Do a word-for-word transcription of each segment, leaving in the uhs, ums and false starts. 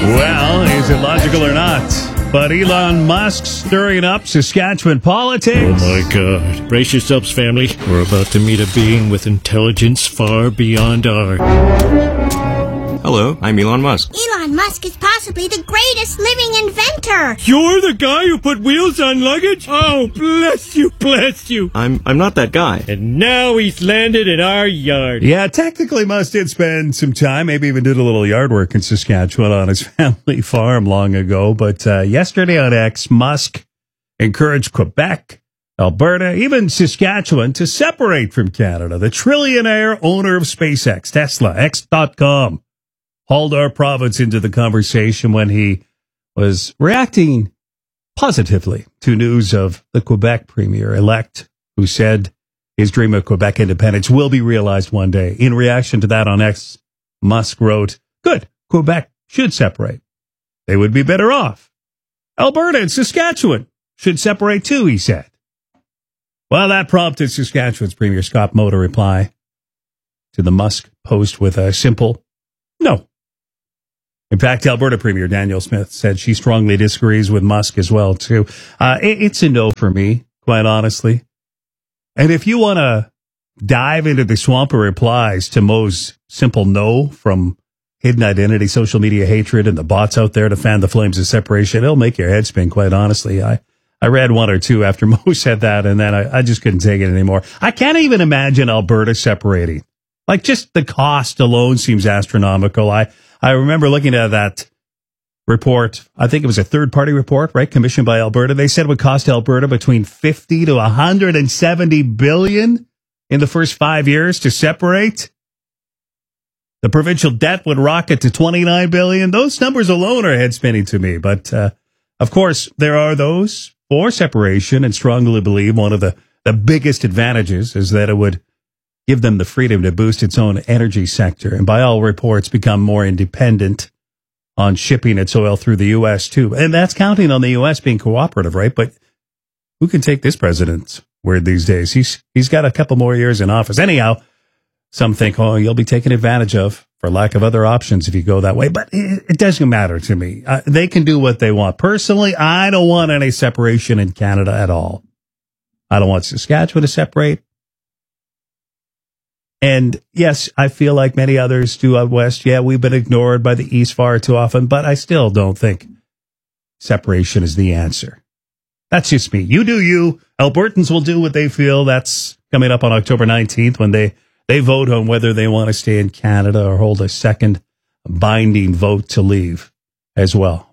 Well, is it logical or not? But Elon Musk stirring up Saskatchewan politics. Oh my God. Brace yourselves, family. We're about to meet a being with intelligence far beyond ours. Hello, I'm Elon Musk. Elon Musk is possibly the greatest living inventor. You're the guy who put wheels on luggage? Oh, bless you, bless you. I'm I'm not that guy. And now he's landed in our yard. Yeah, technically Musk did spend some time, maybe even did a little yard work in Saskatchewan on his family farm long ago. But uh, yesterday on X, Musk encouraged Quebec, Alberta, even Saskatchewan to separate from Canada. The trillionaire owner of SpaceX, Tesla, X dot com, hauled our province into the conversation when he was reacting positively to news of the Quebec premier-elect, who said his dream of Quebec independence will be realized one day. In reaction to that on X, Musk wrote, "Good, Quebec should separate. They would be better off. Alberta and Saskatchewan should separate too," he said. Well, that prompted Saskatchewan's Premier Scott Moe to reply to the Musk post with a simple no. In fact, Alberta Premier Danielle Smith said she strongly disagrees with Musk as well, too. Uh, it, it's a no for me, quite honestly. And if you want to dive into the swamp of replies to Moe's simple no from hidden identity, social media hatred, and the bots out there to fan the flames of separation, it'll make your head spin, quite honestly. I, I read one or two after Moe said that, and then I, I just couldn't take it anymore. I can't even imagine Alberta separating. Like, just the cost alone seems astronomical. I... I remember looking at that report. I think it was a third-party report, right, commissioned by Alberta. They said it would cost Alberta between fifty to one hundred seventy billion in the first five years to separate. The provincial debt would rocket to twenty-nine billion. Those numbers alone are head-spinning to me. But, uh, of course, there are those for separation and strongly believe one of the, the biggest advantages is that it would give them the freedom to boost its own energy sector, and by all reports, become more independent on shipping its oil through the U S, too. And that's counting on the U S being cooperative, right? But who can take this president's word these days? He's He's got a couple more years in office. Anyhow, some think, oh, you'll be taken advantage of for lack of other options if you go that way. But it, it doesn't matter to me. Uh, they can do what they want. Personally, I don't want any separation in Canada at all. I don't want Saskatchewan to separate. And yes, I feel like many others do out west. Yeah, we've been ignored by the east far too often, but I still don't think separation is the answer. That's just me. You do you. Albertans will do what they feel. That's coming up on October nineteenth when they, they vote on whether they want to stay in Canada or hold a second binding vote to leave as well.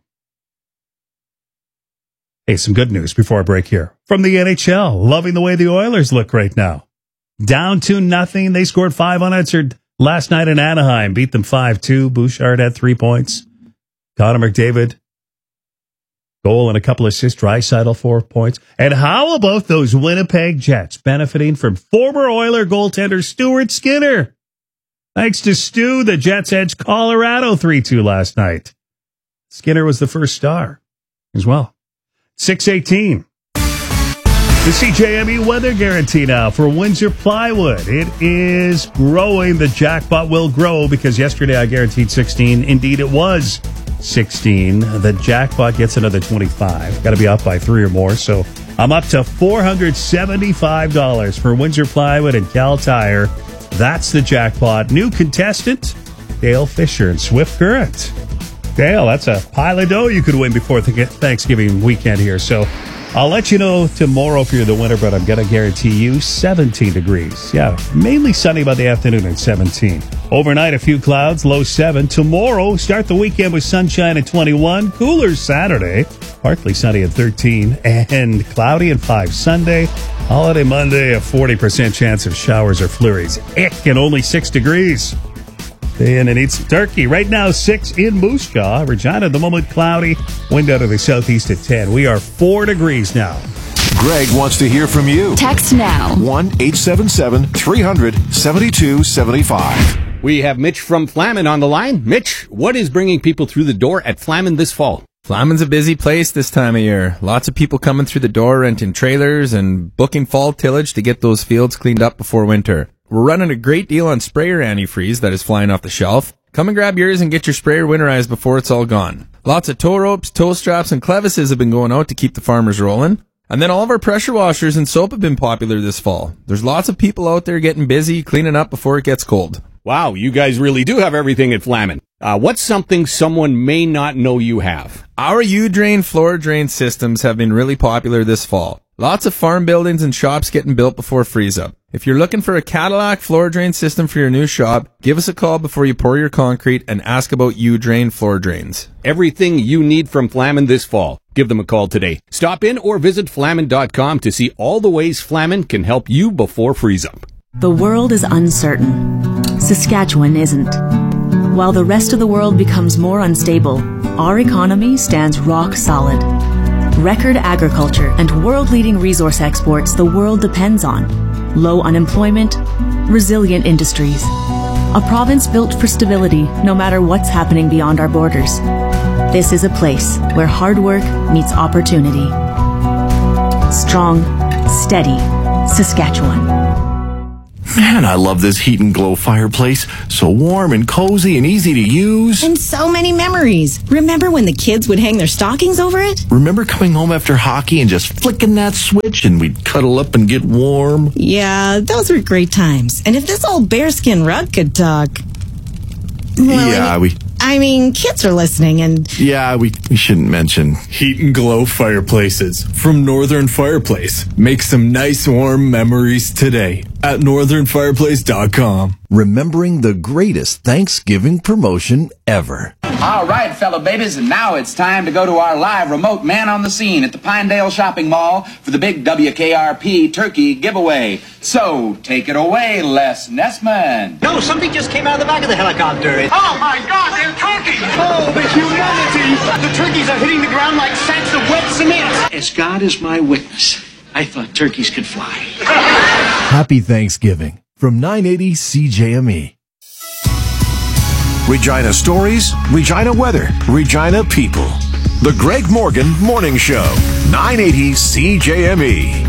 Hey, some good news before I break here. From the N H L, loving the way the Oilers look right now. Down to nothing. They scored five unanswered last night in Anaheim. Beat them five two. Bouchard had three points. Connor McDavid, goal and a couple assists. Draisaitl, four points. And how about those Winnipeg Jets benefiting from former Oiler goaltender Stuart Skinner? Thanks to Stu, the Jets edged Colorado three two last night. Skinner was the first star as well. six eighteen. The C J M E weather guarantee now for Windsor Plywood. It is growing. The jackpot will grow because yesterday I guaranteed sixteen. Indeed, it was sixteen. The jackpot gets another twenty-five. Got to be up by three or more. So I'm up to four hundred seventy-five dollars for Windsor Plywood and Cal Tire. That's the jackpot. New contestant, Dale Fisher and Swift Current. Dale, that's a pile of dough you could win before the Thanksgiving weekend here. So I'll let you know tomorrow if you're the winner, but I'm going to guarantee you seventeen degrees. Yeah, mainly sunny by the afternoon at seventeen. Overnight, a few clouds, low seven. Tomorrow, start the weekend with sunshine at twenty-one. Cooler Saturday, partly sunny at thirteen. And cloudy at five Sunday. Holiday Monday, a forty percent chance of showers or flurries. Ick, and only six degrees. Stay in and eat some turkey. Right now, six in Moose Jaw. Regina, at the moment, cloudy. Wind out of the southeast at ten. We are four degrees now. Greg wants to hear from you. Text now. one eight seven seven, three hundred, seventy-two seventy-five. We have Mitch from Flamin on the line. Mitch, what is bringing people through the door at Flamin this fall? Flamin's a busy place this time of year. Lots of people coming through the door, renting trailers and booking fall tillage to get those fields cleaned up before winter. We're running a great deal on sprayer antifreeze that is flying off the shelf. Come and grab yours and get your sprayer winterized before it's all gone. Lots of tow ropes, tow straps, and clevises have been going out to keep the farmers rolling. And then all of our pressure washers and soap have been popular this fall. There's lots of people out there getting busy, cleaning up before it gets cold. Wow, you guys really do have everything at Flamin. Uh, what's something someone may not know you have? Our U-Drain floor drain systems have been really popular this fall. Lots of farm buildings and shops getting built before freeze up. If you're looking for a Cadillac floor drain system for your new shop, give us a call before you pour your concrete and ask about U-Drain floor drains. Everything you need from Flamin this fall. Give them a call today. Stop in or visit flamin dot com to see all the ways Flamin can help you before freeze up. The world is uncertain. Saskatchewan isn't. While the rest of the world becomes more unstable, our economy stands rock solid. Record agriculture and world-leading resource exports the world depends on. Low unemployment, resilient industries. A province built for stability no matter what's happening beyond our borders. This is a place where hard work meets opportunity. Strong, steady Saskatchewan. Man, I love this Heat and Glow fireplace. So warm and cozy and easy to use. And so many memories. Remember when the kids would hang their stockings over it? Remember coming home after hockey and just flicking that switch and we'd cuddle up and get warm? Yeah, those were great times. And if this old bearskin rug could talk... Well, yeah, I mean, we... I mean, kids are listening and... Yeah, we, we shouldn't mention. Heat and Glow fireplaces from Northern Fireplace. Make some nice warm memories today at northern fireplace dot com. Remembering the greatest Thanksgiving promotion ever. All right, fellow babies, and now it's time to go to our live remote man on the scene at the Pinedale Shopping Mall for the big W K R P turkey giveaway. So, take it away, Les Nessman. No, something just came out of the back of the helicopter. Oh, my God, they're turkeys! Oh, the humanity! The turkeys are hitting the ground like sacks of wet cement. As God is my witness, I thought turkeys could fly. Happy Thanksgiving from nine eighty C J M E. Regina stories, Regina weather, Regina people. The Greg Morgan Morning Show, nine eighty C J M E.